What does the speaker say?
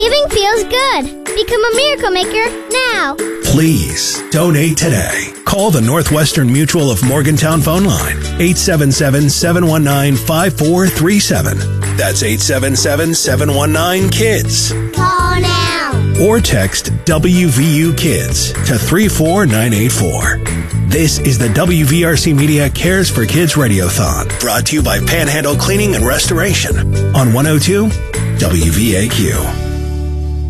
Giving feels good. Become a Miracle Maker now. Please donate today. Call the Northwestern Mutual of Morgantown phone line, 877-719-5437. That's 877-719-KIDS. Call now. Or text WVU Kids to 34984. This is the WVRC Media Cares for Kids Radiothon, brought to you by Panhandle Cleaning and Restoration on 102 WVAQ.